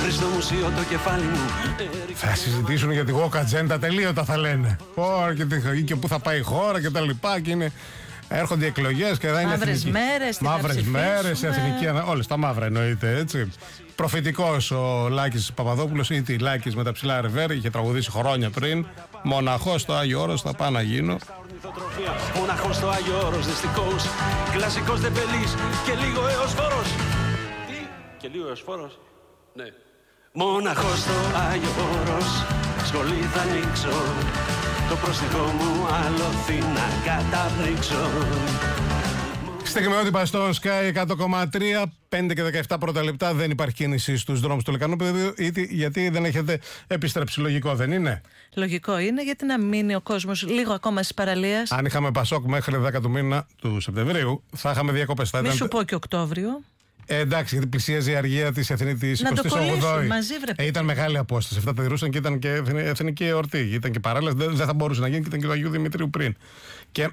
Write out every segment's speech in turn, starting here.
Χριστό μουσείο το κεφάλι μου. Θα συζητήσουν για τη walk agenda, τελείωτα θα λένε. Και πού θα πάει η χώρα και τα λοιπά. Και είναι, έρχονται οι εκλογές και θα είναι μαύρες μέρες, εθνική. Όλες τα μαύρα εννοείται, έτσι. Προφητικός ο Λάκης Παπαδόπουλος, ή τη Λάκης με τα ψηλά ρεβέρ, είχε τραγουδήσει χρόνια πριν. Μοναχός στο Άγιο Όρος θα πάω να γίνω. Μοναχός στο Άγιο Όρος, δυστυχώς. Κλασικός δεπελής και λίγο εωσφόρος. Τι, και λίγο εωσφόρος, ναι. Μοναχός στο Άγιο Όρος, σχολή θα ανοίξω. Το προστιχό μου άλοθη να καταπρίξω. Στεγμιότυπα στο Sky 100,3, 5 και 17 πρώτα λεπτά. Δεν υπάρχει κίνηση στους δρόμους του Λεκανοπεδίου, γιατί δεν έχετε επιστρέψει. Λογικό δεν είναι? Λογικό είναι, γιατί να μείνει ο κόσμος λίγο ακόμα στις παραλίες. Αν είχαμε Πασόκ μέχρι 10 του μήνα του Σεπτεμβρίου, θα είχαμε διακοπές. Μη σου πω και Οκτώβριο. Εντάξει, γιατί πλησίαζε η αργία της 28η. Μαζί, ήταν μεγάλη απόσταση. Αυτά τα τηρούσαν και ήταν και εθνική εορτή. Ήταν και παράλληλα, δεν θα μπορούσε να γίνει και ήταν και το Αγίου Δημητρίου πριν. Και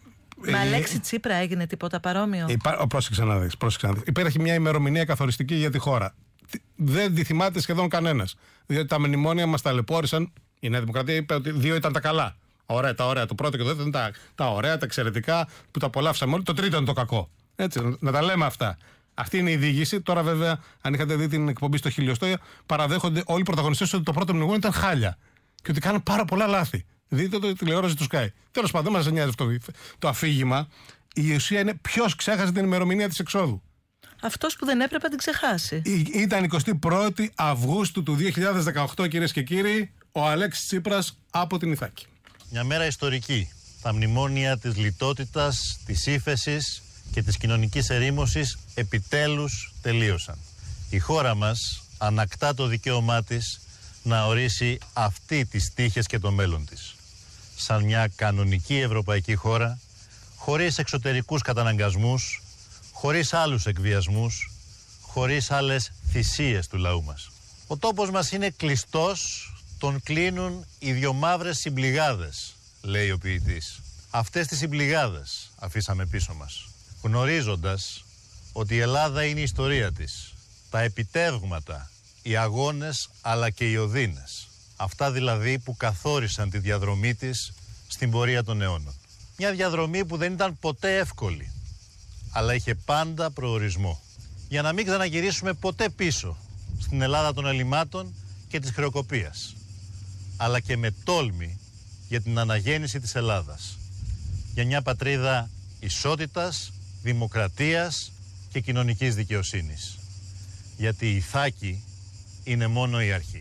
με Αλέξη Τσίπρα έγινε τίποτα παρόμοιο? Πρόσεξε να δεις. Υπάρχει μια ημερομηνία καθοριστική για τη χώρα. Δεν τη θυμάται σχεδόν κανένας. Διότι τα μνημόνια μας ταλαιπώρησαν. Η Νέα Δημοκρατία είπε ότι 2 ήταν τα καλά. Τα ωραία. Το πρώτο και το δεύτερο ήταν τα ωραία, τα εξαιρετικά, που τα απολαύσαμε όλοι. Το τρίτο είναι το κακό. Έτσι, να τα λέμε αυτά. Αυτή είναι η διήγηση. Τώρα, βέβαια, αν είχατε δει την εκπομπή στο χιλιοστό, παραδέχονται όλοι οι πρωταγωνιστές ότι το πρώτο μνημόνιο ήταν χάλια. Και ότι κάναν πάρα πολλά λάθη. Δείτε το τηλεόραση του Sky. Τέλος πάντων, δεν μας νοιάζει αυτό το αφήγημα. Η ουσία είναι ποιος ξέχασε την ημερομηνία της εξόδου. Αυτός που δεν έπρεπε να την ξεχάσει. Ήταν 21η Αυγούστου του 2018, κυρίες και κύριοι, ο Αλέξης Τσίπρας από την Ιθάκη. Μια μέρα ιστορική. Τα μνημόνια της λιτότητας, της ύφεσης και της κοινωνικής ερήμωσης επιτέλους τελείωσαν. Η χώρα μας ανακτά το δικαίωμά της να ορίσει αυτή τις τύχες και το μέλλον της. Σαν μια κανονική ευρωπαϊκή χώρα, χωρίς εξωτερικούς καταναγκασμούς, χωρίς άλλους εκβιασμούς, χωρίς άλλες θυσίες του λαού μας. Ο τόπος μας είναι κλειστός, τον κλείνουν οι 2 μαύρες συμπληγάδες, λέει ο ποιητής. Αυτές τις συμπληγάδες αφήσαμε πίσω μας, γνωρίζοντας ότι η Ελλάδα είναι η ιστορία της, τα επιτεύγματα, οι αγώνες αλλά και οι οδύνες. Αυτά δηλαδή που καθόρισαν τη διαδρομή της στην πορεία των αιώνων. Μια διαδρομή που δεν ήταν ποτέ εύκολη, αλλά είχε πάντα προορισμό. Για να μην ξαναγυρίσουμε ποτέ πίσω στην Ελλάδα των ελλημάτων και της χρεοκοπίας, αλλά και με τόλμη για την αναγέννηση της Ελλάδας. Για μια πατρίδα ισότητας, δημοκρατίας και κοινωνικής δικαιοσύνης. Γιατί η Ιθάκη είναι μόνο η αρχή.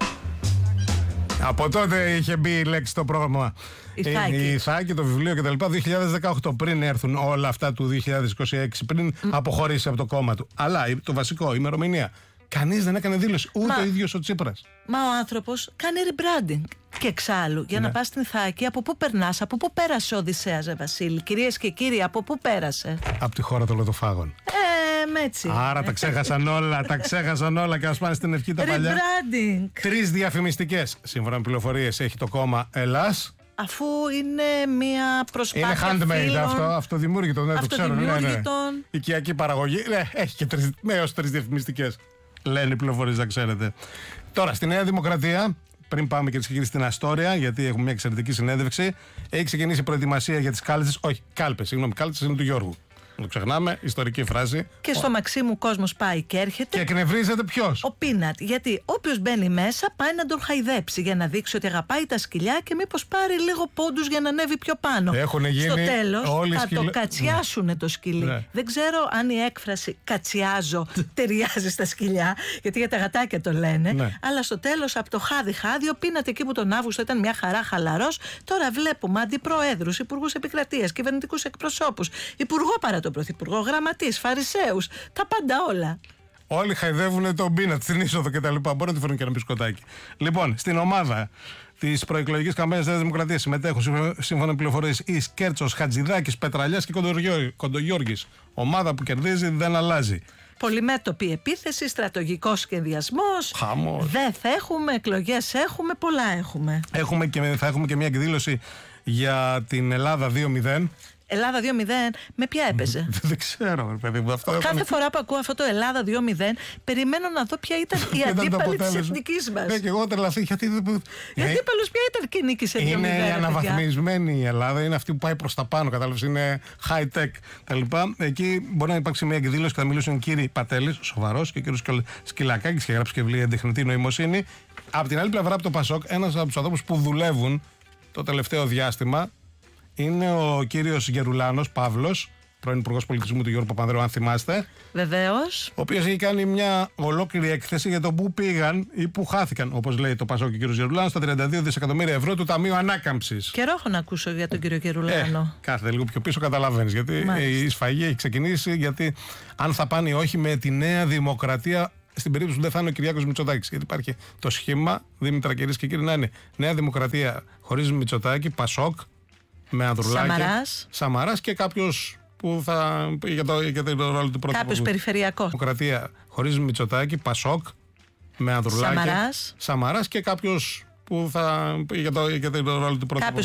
Από τότε είχε μπει η λέξη στο πρόγραμμα η Ιθάκη, το βιβλίο κτλ. 2018, πριν έρθουν όλα αυτά του 2026, πριν αποχωρήσει από το κόμμα του. Αλλά το βασικό, η ημερομηνία. Κανείς δεν έκανε δήλωση, ούτε ο ίδιος ο Τσίπρας. Μα ο άνθρωπος κάνει rebranding. Και εξάλλου, για να πας στην Ιθάκη, από πού περνάς, από πού πέρασε ο Οδυσσέας, Βασίλη? Κυρίες και κύριοι, από πού πέρασε? Από τη χώρα των λοδοφάγων. Έτσι. Άρα τα ξέχασαν όλα και ας πάνε στην ευχή τα παλιά. Rebranding. 3 διαφημιστικές, σύμφωνα με πληροφορίες, έχει το κόμμα Ελλάς. Αφού είναι μια προσπάθεια. Είναι handmade φίλων, αυτό, αυτοδημιούργητο, ναι, το ξέρω. Ναι. Οικιακή παραγωγή. Έχει και έως 3 διαφημιστικές. Λένε οι πληροφορίες, να ξέρετε. Τώρα, στη Νέα Δημοκρατία, πριν πάμε και στην Αστόρια, γιατί έχουμε μια εξαιρετική συνέντευξη, έχει ξεκινήσει η προετοιμασία για τις κάλπες. Όχι, κάλπες, κάλπες είναι του Γιώργου. Δεν το ξεχνάμε, ιστορική φράση. Και στο Μαξίμου κόσμος πάει και έρχεται. Και εκνευρίζεται ποιος? Ο Πίνατ. Γιατί όποιος μπαίνει μέσα πάει να τον χαϊδέψει για να δείξει ότι αγαπάει τα σκυλιά και μήπως πάρει λίγο πόντους για να ανέβει πιο πάνω. Στο τέλος θα το κατσιάσουνε το σκυλί. Ναι. Δεν ξέρω αν η έκφραση κατσιάζω ταιριάζει στα σκυλιά, γιατί για τα γατάκια το λένε. Ναι. Αλλά στο τέλος από το χάδι, ο Πίνατ εκεί που τον Αύγουστο ήταν μια χαρά χαλαρός, τώρα βλέπουμε αντιπροέδρους, υπουργούς επικρατείας, κυβερνητικούς εκπροσώπους, υπουργό παρά τον πρωθυπουργό, γραμματείς, φαρισαίους, τα πάντα όλα. Όλοι χαϊδεύουν τον Πίνατ στην είσοδο κτλ. Μπορεί να τη φέρουν και ένα μπισκοτάκι. Λοιπόν, στην ομάδα της προεκλογικής καμπάνιας Νέας Δημοκρατίας συμμετέχουν, σύμφωνα με πληροφορίες, η Σκέρτσος, Χατζηδάκης, Πετραλιάς και Κοντογιώργης. Ομάδα που κερδίζει δεν αλλάζει. Πολυμέτωπη επίθεση, στρατηγικός σχεδιασμός. Δεν θα έχουμε, εκλογές έχουμε, πολλά έχουμε. Θα έχουμε και μια εκδήλωση για την Ελλάδα 2.0. Ελλάδα 2-0, με ποια έπαιζε? Δεν ξέρω, παιδί μου. Κάθε φορά που ακούω αυτό το Ελλάδα 2-0, περιμένω να δω ποια ήταν η αντίπαλη της εθνικής μας. Ναι, και εγώ τρελαθή. Γιατί αντίπαλος ποια ήταν και νίκησε 2-0. Είναι η αναβαθμισμένη η Ελλάδα, είναι αυτή που πάει προς τα πάνω, κατάλαβες, είναι high tech κτλ. Εκεί μπορεί να υπάρξει μια εκδήλωση και θα μιλήσουν ο κύριος Πατέλης, σοβαρός, και ο κύριος Σκυλακάκης, και γράψει και βιβλία τεχνητή νοημοσύνη. Από την άλλη πλευρά, από το Πασόκ, ένας από τους ανθρώπους που δουλεύουν το τελευταίο διάστημα είναι ο κύριος Γερουλάνος, Παύλος, πρώην Υπουργός Πολιτισμού του Γιώργου Παπανδρέου, αν θυμάστε. Βεβαίως. Ο οποίος έχει κάνει μια ολόκληρη έκθεση για το πού πήγαν ή πού χάθηκαν, όπως λέει το Πασόκ και ο κύριος Γερουλάνος, τα 32 δισεκατομμύρια ευρώ του Ταμείου Ανάκαμψης. Καιρό έχω να ακούσω για τον κύριο Γερουλάνο. Κάθεται λίγο πιο πίσω, καταλαβαίνεις. Γιατί η σφαγή έχει ξεκινήσει, γιατί αν θα πάνε ή όχι με τη Νέα Δημοκρατία. Στην περίπτωση που δεν θα είναι ο Κυριάκος Μητσοτάκης. Γιατί υπάρχει το σχήμα, Δήμητρα, κυρίες και κύριοι, να είναι Νέα Δημοκρατία χωρίς Μητσοτάκη, Πασόκ με Ανδρουλάκη, Σαμαράς και κάποιος που θα. Για τον ρόλο του πρώτου. Κάποιος περιφερειακός. Δημοκρατία χωρίς Μητσοτάκη, Πασόκ με Ανδρουλάκη, Σαμαράς και κάποιος που θα. Για τον ρόλο του πρώτου.